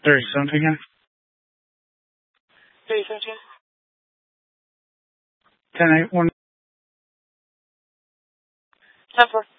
Sorry, something again? 对，生鲜。 10-8-1. 10-4.